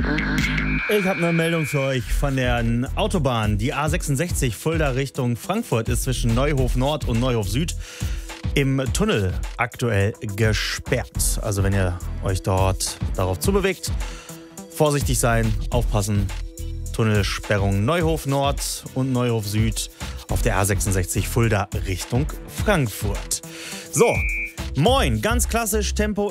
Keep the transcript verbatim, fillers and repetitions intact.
Ich habe eine Meldung für euch von der Autobahn. Die A sechsundsechzig Fulda Richtung Frankfurt ist zwischen Neuhof Nord und Neuhof Süd im Tunnel aktuell gesperrt. Also wenn ihr euch dort darauf zubewegt, vorsichtig sein, aufpassen. Tunnelsperrung Neuhof Nord und Neuhof Süd auf der A sechsundsechzig Fulda Richtung Frankfurt. So, moin, ganz klassisch Tempo